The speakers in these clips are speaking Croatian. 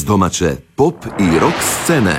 domaće pop i rock scene.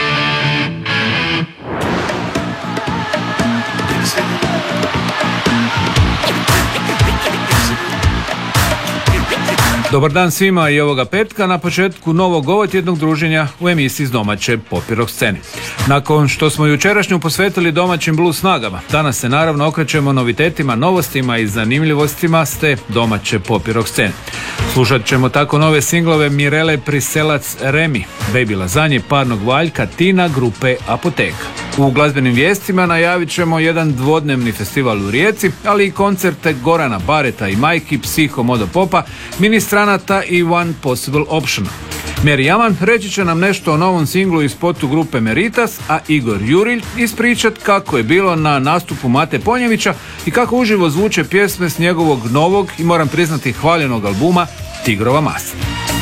Dobar dan svima i ovoga petka na početku novog ovotjednog druženja u emisiji iz domaće pop i rock scene. Nakon što smo jučerašnju posvetili domaćim blues snagama, danas se naravno okrećemo novitetima, novostima i zanimljivostima s te domaće pop i rock scene. Slušat ćemo tako nove singlove Mirele Priselac-Remi, Baby Lazanje, Parnog Valjka, Tina, grupe Apoteka. U glazbenim vijestima najavit ćemo jedan dvodnevni festival u Rijeci, ali i koncerte Gorana Bareta i Majki, Psiho Modo Popa, Ministranata i One Possible Option. Meri Jaman reći će nam nešto o novom singlu i spotu grupe Meritas, a Igor Jurilj ispričat kako je bilo na nastupu Mate Ponjevića i kako uživo zvuče pjesme s njegovog novog i moram priznati hvaljenog albuma Tigrova masa.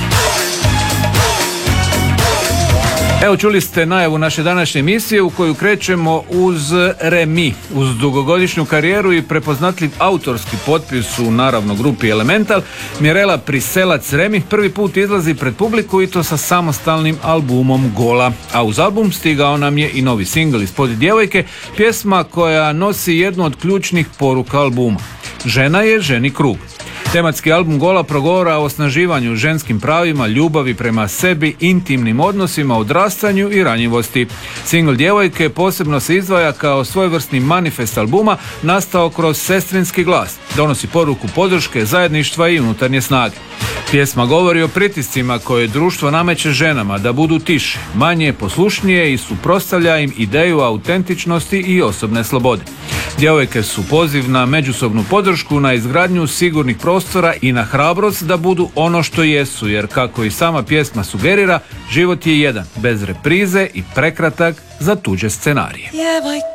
Evo, čuli ste najavu naše današnje emisije u koju krećemo uz Remi. Uz dugogodišnju karijeru i prepoznatljiv autorski potpis u naravno grupi Elemental, Mirela Priselac-Remi prvi put izlazi pred publiku i to sa samostalnim albumom Gola. A uz album stigao nam je i novi singl Ispod djevojke, pjesma koja nosi jednu od ključnih poruka albuma. Žena je ženi krug. Tematski album Gola progovara o osnaživanju ženskim pravima, ljubavi prema sebi, intimnim odnosima, odrastanju i ranjivosti. Singl Djevojke posebno se izdvaja kao svojevrsni manifest albuma nastao kroz sestrinski glas. Donosi poruku podrške, zajedništva i unutarnje snage. Pjesma govori o pritiscima koje društvo nameće ženama da budu tiše, manje poslušnije i suprotstavlja im ideju autentičnosti i osobne slobode. Djevojke su poziv na međusobnu podršku, na izgradnju sigurnih prostora i na hrabrost da budu ono što jesu, jer kako i sama pjesma sugerira, život je jedan, bez reprize i prekratak za tuđe scenarije.